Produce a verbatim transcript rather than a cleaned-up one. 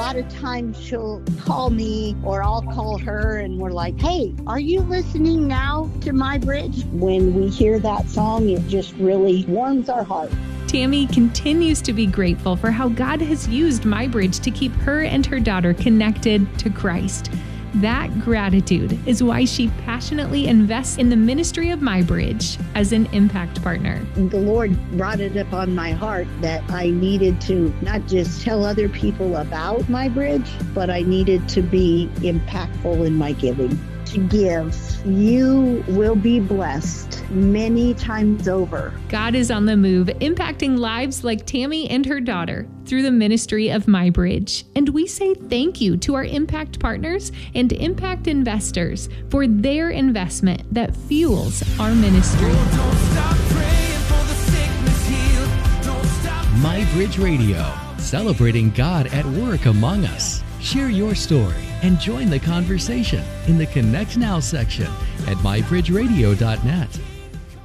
lot of times she'll call me or I'll call her and we're like, hey, are you listening now to My Bridge? When we hear that song, it just really warms our heart. Tammy continues to be grateful for how God has used My Bridge to keep her and her daughter connected to Christ. That gratitude is why she passionately invests in the ministry of My Bridge as an impact partner. The Lord brought it up on my heart that I needed to not just tell other people about My Bridge, but I needed to be impactful in my giving. To give, you will be blessed many times over. God is on the move, impacting lives like Tammy and her daughter through the ministry of My Bridge. And we say thank you to our impact partners and impact investors for their investment that fuels our ministry. My Bridge Radio, celebrating God at work among us. Share your story and join the conversation in the Connect Now section at my bridge radio dot net.